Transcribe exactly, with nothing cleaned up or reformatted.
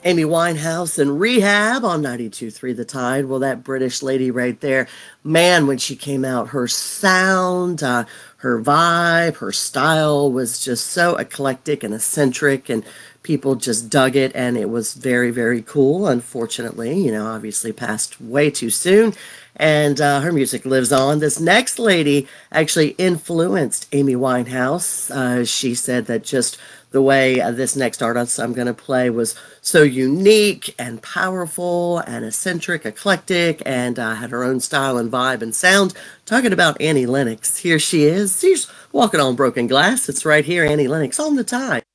Amy Winehouse and Rehab on ninety-two point three The Tide. Well, that British lady right there, man, when she came out, her sound, uh, her vibe, her style was just so eclectic and eccentric, and people just dug it, and it was very, very cool. Unfortunately, you know, obviously passed way too soon, and uh, her music lives on. This next lady actually influenced Amy Winehouse. Uh, she said that just the way uh, this next artist I'm going to play was so unique and powerful and eccentric, eclectic, and uh, had her own style and vibe and sound. Talking about Annie Lennox. Here she is. She's walking on broken glass. It's right here, Annie Lennox on the Tide.